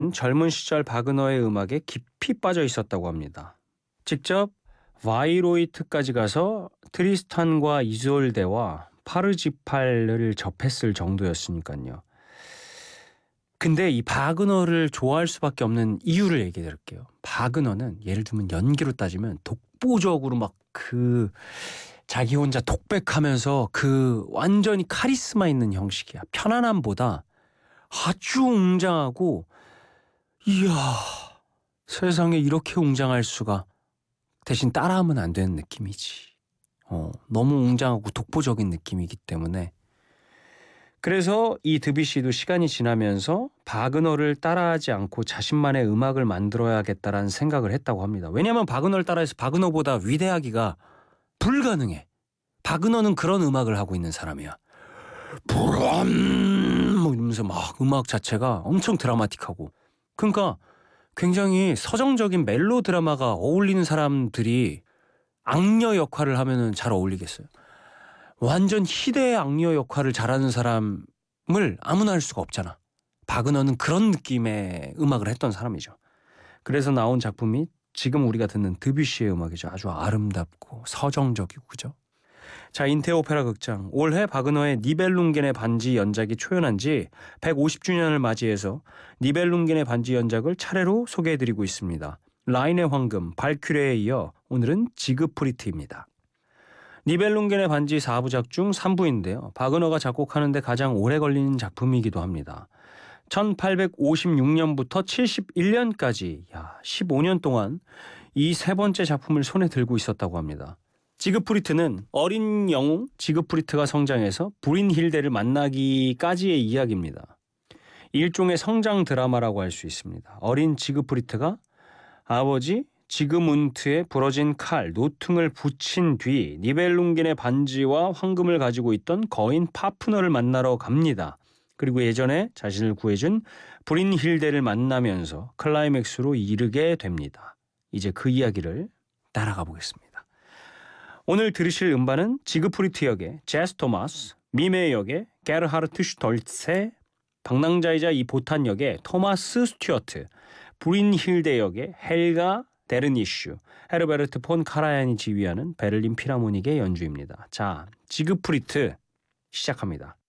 젊은 시절 바그너의 음악에 깊이 빠져 있었다고 합니다. 직접 바이로이트까지 가서 트리스탄과 이솔데와 파르지팔을 접했을 정도였으니까요. 근데 이 바그너를 좋아할 수밖에 없는 이유를 얘기해 드릴게요. 바그너는 예를 들면 연기로 따지면 독보적으로 막 자기 혼자 독백하면서 완전히 카리스마 있는 형식이야. 편안함보다 아주 웅장하고, 이야, 세상에 이렇게 웅장할 수가. 대신 따라하면 안 되는 느낌이지. 너무 웅장하고 독보적인 느낌이기 때문에. 그래서 이 드뷔시도 시간이 지나면서 바그너를 따라하지 않고 자신만의 음악을 만들어야겠다라는 생각을 했다고 합니다. 왜냐하면 바그너를 따라해서 바그너보다 위대하기가 불가능해. 바그너는 그런 음악을 하고 있는 사람이야. 브람 뭐 이러면서 막 음악 자체가 엄청 드라마틱하고. 그러니까 굉장히 서정적인 멜로 드라마가 어울리는 사람들이 악녀 역할을 하면은 잘 어울리겠어요. 완전 희대의 악녀 역할을 잘하는 사람을 아무나 할 수가 없잖아. 바그너는 그런 느낌의 음악을 했던 사람이죠. 그래서 나온 작품이 지금 우리가 듣는 드뷔시의 음악이죠. 아주 아름답고 서정적이고, 그죠? 자, 인테 오페라 극장. 올해 바그너의 니벨룽겐의 반지 연작이 초연한 지 150주년을 맞이해서 니벨룽겐의 반지 연작을 차례로 소개해드리고 있습니다. 라인의 황금, 발큐레에 이어 오늘은 지그프리트입니다. 니벨룽겐의 반지 4부작 중 3부인데요. 바그너가 작곡하는 데 가장 오래 걸리는 작품이기도 합니다. 1856년부터 71년까지 15년 동안 이 세 번째 작품을 손에 들고 있었다고 합니다. 지그프리트는 어린 영웅 지그프리트가 성장해서 브린힐데를 만나기까지의 이야기입니다. 일종의 성장 드라마라고 할 수 있습니다. 어린 지그프리트가 아버지 지그문트의 부러진 칼, 노퉁을 붙인 뒤 니벨룽겐의 반지와 황금을 가지고 있던 거인 파프너를 만나러 갑니다. 그리고 예전에 자신을 구해준 브린힐데를 만나면서 클라이맥스로 이르게 됩니다. 이제 그 이야기를 따라가 보겠습니다. 오늘 들으실 음반은 지그프리트 역의 제스 토마스, 미메 역의 게르하르트 슈톨체, 방랑자이자 이 보탄 역의 토마스 스튜어트, 브린힐데 역의 헬가 데르니슈, 헤르베르트 폰 카라얀이 지휘하는 베를린 필하모닉의 연주입니다. 자, 지그프리트 시작합니다.